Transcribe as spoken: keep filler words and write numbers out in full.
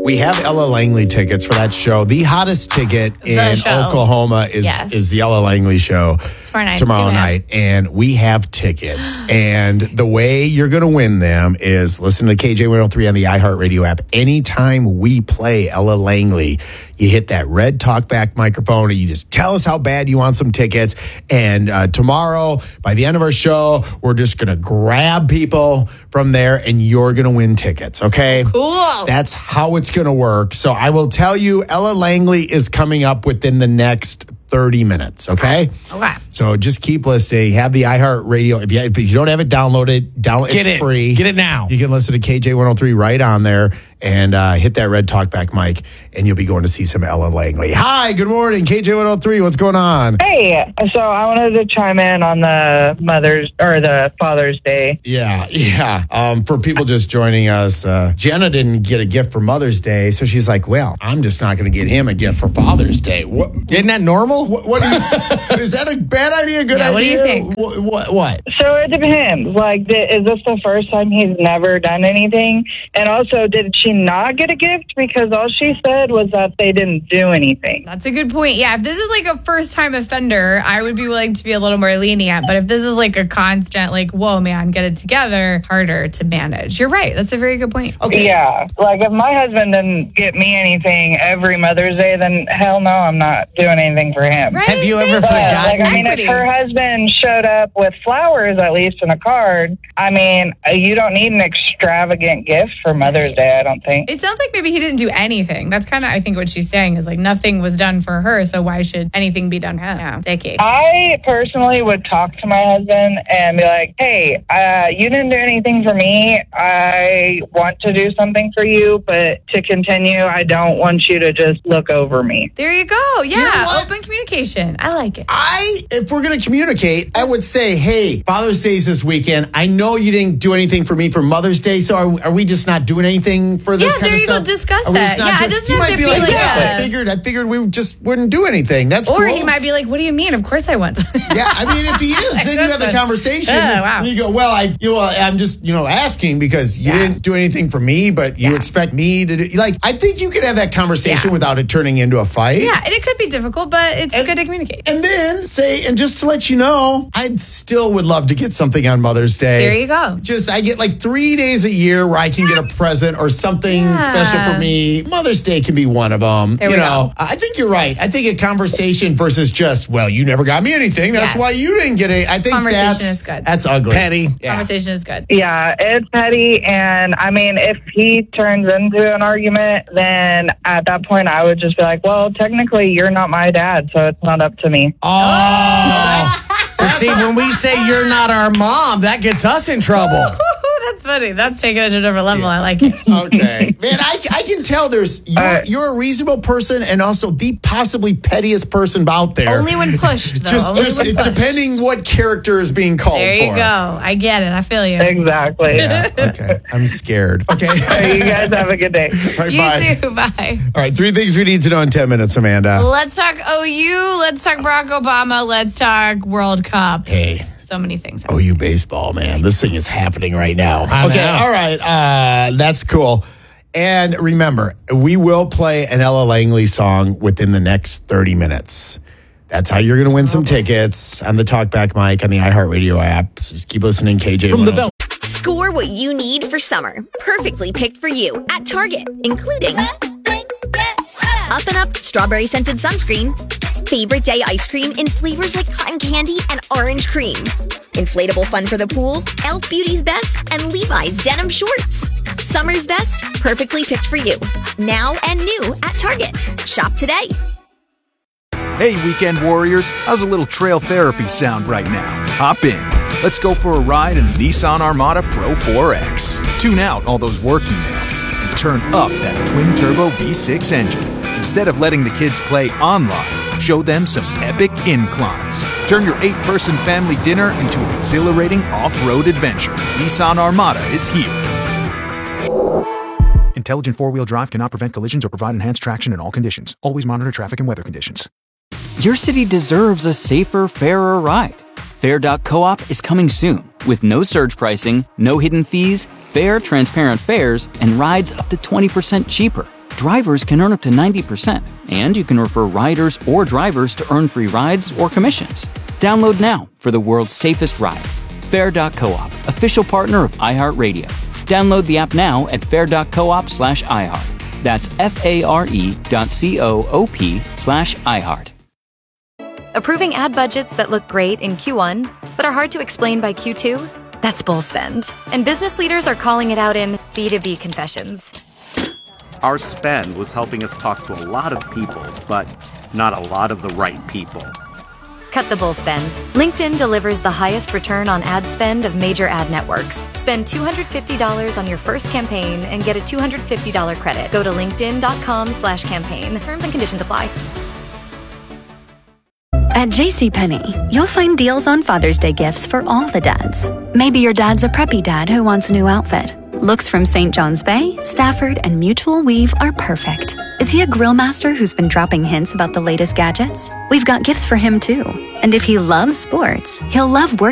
We have Ella Langley tickets for that show. The hottest ticket in show. Oklahoma is, Yes. is the Ella Langley show Tomorrow night. tomorrow Do it. night. And we have tickets. And the way you're going to win them is listen to K J one oh three on the iHeartRadio app. Anytime we play Ella Langley, you hit that red talkback microphone and you just tell us how bad you want some tickets. And uh, tomorrow, by the end of our show, we're just going to grab people from there and you're going to win tickets, okay? Cool. That's how it's going to work. So I will tell you, Ella Langley is coming up within the next thirty minutes, okay? Okay. So just keep listening. Have the iHeartRadio. If you, if you don't have it downloaded, download Get it's it. free. Get it now. You can listen to K J one oh three right on there and uh, hit that red talkback mic, and you'll be going to see some Ella Langley. Hi, good morning, K J one oh three. What's going on? Hey, so I wanted to chime in on the Mother's or the Father's Day. Yeah, yeah. Um, for people just joining us, uh, Jenna didn't get a gift for Mother's Day, so she's like, well, I'm just not going to get him a gift for Father's Day. What, Isn't that normal? what, what do you, is that a bad idea, good Yeah, idea? what do you think? What, what? what? So it depends. Like, th- is this the first time he's never done anything? And also, did she not get a gift? Because all she said was that they didn't do anything. That's a good point. Yeah, if this is like a first-time offender, I would be willing to be a little more lenient. But if this is like a constant, like, whoa, man, get it together, harder to manage. You're right. That's a very good point. Okay. Yeah. Like, if my husband didn't get me anything every Mother's Day, then hell no, I'm not doing anything for him. Right? Have you ever Thank But, like, forgotten? I mean, if her husband showed up with flowers, at least in a card, I mean, you don't need an extravagant gift for Mother's Day, I don't think. It sounds like maybe he didn't do anything. That's kind of, I think, what she's saying is like nothing was done for her, so why should anything be done for him? Yeah, Dickie. I personally would talk to my husband and be like, hey, uh, you didn't do anything for me. I want to do something for you, but to continue, I don't want you to just look over me. There you go. Yeah, You know what? open communication. I like it. I, if we're going to communicate, I would say, hey, Father's Day's this weekend. I know you didn't do anything for me for Mother's Day, so are, are we just not doing anything for this Yeah, kind there of you go. stuff? Discuss Are we just that. not Yeah, it doing- doesn't he have might to be be like, like yeah, a- I figured, I figured we just wouldn't do anything. That's Or cool. he might be like, what do you mean? Of course I want. Yeah, I mean, if he is, then you have the conversation. Oh, wow. And you go, well, I, you know, I'm just, you know, asking because you Yeah. didn't do anything for me, but you Yeah. expect me to do. Like, I think you could have that conversation Yeah. without it turning into a fight. Yeah, and it could be difficult, but it's And- good to communicate. And then say, and just to let you know, I still would love to get something on Mother's Day. There you go. Just, I get like three days a year where I can get a present or something Yeah. special for me. Mother's Day can be one of them. There you we know, go. I think you're right. I think a conversation versus just, well, you never got me anything. That's Yes. why you didn't get it. I think Conversation that's is good. that's ugly. Petty. Yeah. Conversation is good. Yeah, it's petty. And I mean, if he turns into an argument, then at that point, I would just be like, well, technically, you're not my dad, so it's not up to me. Oh. But see, when we say you're not our mom, that gets us in trouble. That's funny. That's taking it to a different level. I like it. Okay, man, I, I can tell there's you're, Uh, you're a reasonable person and also the possibly pettiest person out there. Only when pushed, though. just Only just when pushed. depending what character is being called There for. you go. I get it. I feel you. Exactly. Yeah, okay, I'm scared. Okay, Hey, you guys have a good day. all right, You bye. too. Bye. All right, three things we need to know in ten minutes, Amanda. Let's talk O U. Let's talk Barack Obama. Let's talk World Cup. Hey. So many things. O U baseball, man. This thing is happening right now. I okay, know. all right. Uh, that's cool. And remember, we will play an Ella Langley song within the next thirty minutes. That's how you're going to win some tickets on the Talkback mic on the iHeartRadio app. So just keep listening, K J. From the bell. Score what you need for summer. Perfectly picked for you at Target, including Up and Up Strawberry Scented Sunscreen, Favorite Day Ice Cream in flavors like cotton candy and orange cream, Inflatable Fun for the Pool, e l f Beauty's Best, and Levi's Denim Shorts. Summer's best, perfectly picked for you. Now and new at Target. Shop today. Hey, weekend warriors, how's a little trail therapy sound right now? Hop in. Let's go for a ride in the Nissan Armada Pro four X. Tune out all those work emails and turn up that twin-turbo V six engine. Instead of letting the kids play online, show them some epic inclines. Turn your eight-person family dinner into an exhilarating off-road adventure. Nissan Armada is here. Intelligent four-wheel drive cannot prevent collisions or provide enhanced traction in all conditions. Always monitor traffic and weather conditions. Your city deserves a safer, fairer ride. Fair dot coop is coming soon with no surge pricing, no hidden fees, fair, transparent fares, and rides up to twenty percent cheaper. drivers can earn up to ninety percent, and you can refer riders or drivers to earn free rides or commissions. Download now for the world's safest ride. Fare dot coop, official partner of iHeartRadio. Download the app now at fare dot coop slash iHeart. That's F-A-R-E dot C-O-O-P slash iHeart. Approving ad budgets that look great in Q one, but are hard to explain by Q two? That's bull spend. And business leaders are calling it out in B two B confessions. Our spend was helping us talk to a lot of people, but not a lot of the right people. Cut the bull spend. LinkedIn delivers the highest return on ad spend of major ad networks. Spend two hundred fifty dollars on your first campaign and get a two hundred fifty dollars credit. Go to linkedin.com slash campaign. Terms and conditions apply. At JCPenney, you'll find deals on Father's Day gifts for all the dads. Maybe your dad's a preppy dad who wants a new outfit. Looks from Saint John's Bay, Stafford, and Mutual Weave are perfect. Is he a grill master who's been dropping hints about the latest gadgets? We've got gifts for him too. And if he loves sports, he'll love working